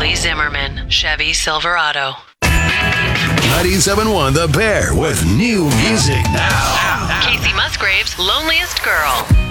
Joey Zimmerman, Chevy Silverado. 97.1 The Bear with new music now. Casey Musgraves, Loneliest Girl.